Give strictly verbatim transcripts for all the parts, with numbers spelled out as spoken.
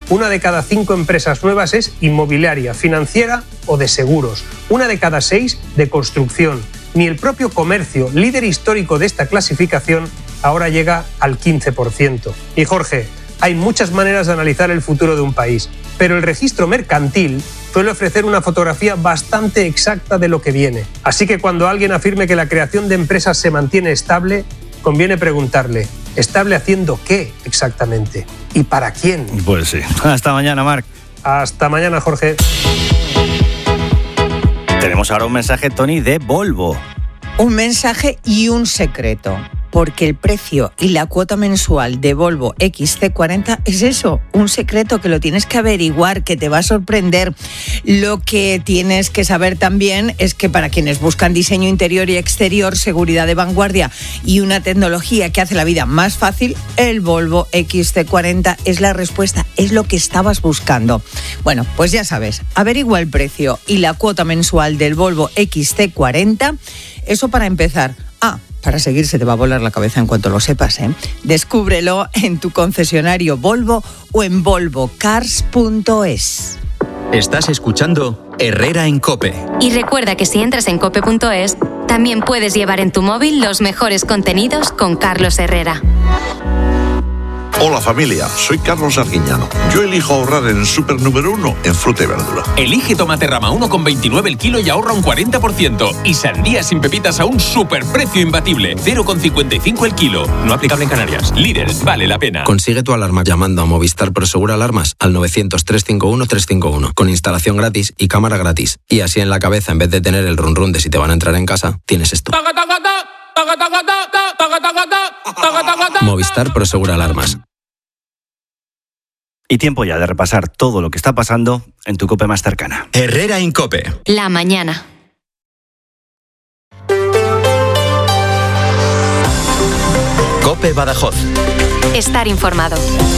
una de cada cinco empresas nuevas es inmobiliaria, financiera o de seguros. Una de cada seis de construcción. Ni el propio comercio, líder histórico de esta clasificación, ahora llega al quince por ciento. Y Jorge, hay muchas maneras de analizar el futuro de un país, pero el registro mercantil suele ofrecer una fotografía bastante exacta de lo que viene. Así que cuando alguien afirme que la creación de empresas se mantiene estable, conviene preguntarle, ¿estable haciendo qué exactamente? ¿Y para quién? Pues sí. Hasta mañana, Marc. Hasta mañana, Jorge. Tenemos ahora un mensaje, Toni, de Volvo. Un mensaje y un secreto. Porque el precio y la cuota mensual de Volvo equis ce cuarenta es eso, un secreto que lo tienes que averiguar, que te va a sorprender. Lo que tienes que saber también es que para quienes buscan diseño interior y exterior, seguridad de vanguardia y una tecnología que hace la vida más fácil, el Volvo equis ce cuarenta es la respuesta, es lo que estabas buscando. Bueno, pues ya sabes, averigua el precio y la cuota mensual del Volvo equis ce cuarenta, eso para empezar. Ah, para seguir se te va a volar la cabeza en cuanto lo sepas, ¿eh? Descúbrelo en tu concesionario Volvo o en volvo cars punto es. Estás escuchando Herrera en COPE. Y recuerda que si entras en cope punto es, también puedes llevar en tu móvil los mejores contenidos con Carlos Herrera. Hola familia, soy Carlos Arguiñano. Yo elijo ahorrar en el súper número uno en fruta y verdura. Elige tomate rama uno con veintinueve el kilo y ahorra un cuarenta por ciento. Y sandía sin pepitas a un superprecio imbatible, cero con cincuenta y cinco el kilo. No aplicable en Canarias. Líder, vale la pena. Consigue tu alarma llamando a Movistar Prosegura Alarmas al novecientos, trescientos cincuenta y uno, trescientos cincuenta y uno con instalación gratis y cámara gratis. Y así en la cabeza, en vez de tener el run run de si te van a entrar en casa, tienes esto. Movistar Prosegura Alarmas. Y tiempo ya de repasar todo lo que está pasando en tu COPE más cercana. Herrera en COPE. La mañana. COPE Badajoz. Estar informado.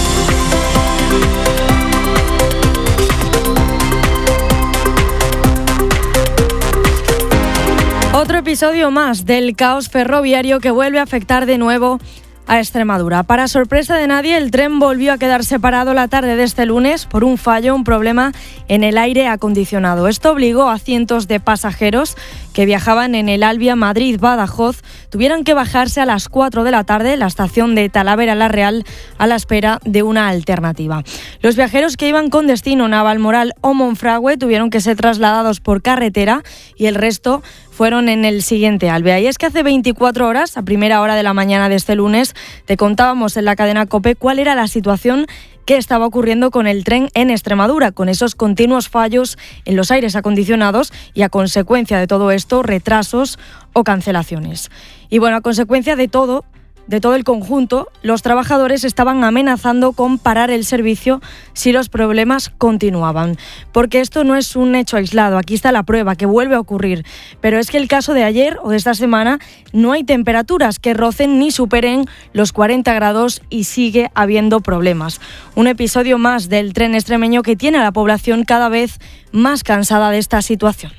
Otro episodio más del caos ferroviario que vuelve a afectar de nuevo a Extremadura. Para sorpresa de nadie, el tren volvió a quedar separado la tarde de este lunes por un fallo, un problema en el aire acondicionado. Esto obligó a cientos de pasajeros que viajaban en el Alvia Madrid-Badajoz tuvieron que bajarse a las cuatro de la tarde en la estación de Talavera-La Real a la espera de una alternativa. Los viajeros que iban con destino a Navalmoral o Monfragüe tuvieron que ser trasladados por carretera y el resto fueron en el siguiente Alvia. Y es que hace veinticuatro horas, a primera hora de la mañana de este lunes, te contábamos en la cadena COPE cuál era la situación que estaba ocurriendo con el tren en Extremadura, con esos continuos fallos en los aires acondicionados y a consecuencia de todo esto, retrasos o cancelaciones. Y bueno, a consecuencia de todo, de todo el conjunto, los trabajadores estaban amenazando con parar el servicio si los problemas continuaban. Porque esto no es un hecho aislado, aquí está la prueba, que vuelve a ocurrir. Pero es que el caso de ayer o de esta semana no hay temperaturas que rocen ni superen los cuarenta grados y sigue habiendo problemas. Un episodio más del tren extremeño que tiene a la población cada vez más cansada de esta situación.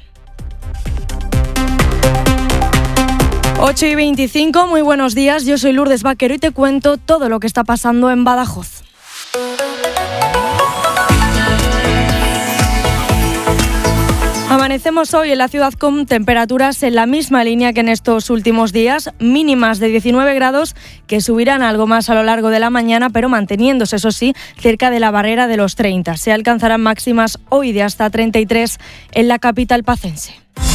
ocho y veinticinco, muy buenos días, yo soy Lourdes Vaquero y te cuento todo lo que está pasando en Badajoz. Amanecemos hoy en la ciudad con temperaturas en la misma línea que en estos últimos días, mínimas de diecinueve grados que subirán algo más a lo largo de la mañana, pero manteniéndose, eso sí, cerca de la barrera de los treinta. Se alcanzarán máximas hoy de hasta treinta y tres en la capital pacense.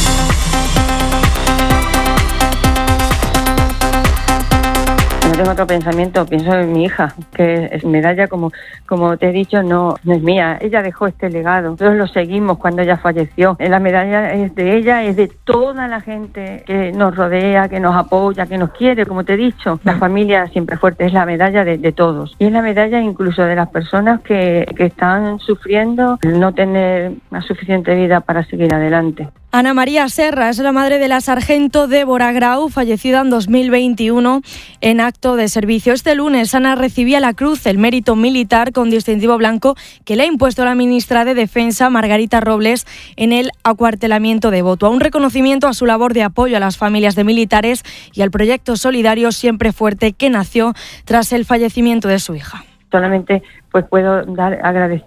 No tengo otro pensamiento, pienso en mi hija, que es Medalla, como, como te he dicho, no, no es mía. Ella dejó este legado, nosotros lo seguimos cuando ella falleció. La medalla es de ella, es de toda la gente que nos rodea, que nos apoya, que nos quiere, como te he dicho. La familia siempre fuerte, es la medalla de, de todos. Y es la medalla incluso de las personas que, que están sufriendo el no tener una suficiente vida para seguir adelante. Ana María Serra es la madre de la sargento Débora Grau, fallecida en dos mil veintiuno en acto de servicio. Este lunes Ana recibía la Cruz, el Mérito Militar con distintivo blanco que le ha impuesto la ministra de Defensa, Margarita Robles, en el acuartelamiento de Botua. Un reconocimiento a su labor de apoyo a las familias de militares y al proyecto solidario Siempre Fuerte que nació tras el fallecimiento de su hija. Solamente pues puedo dar agradecimiento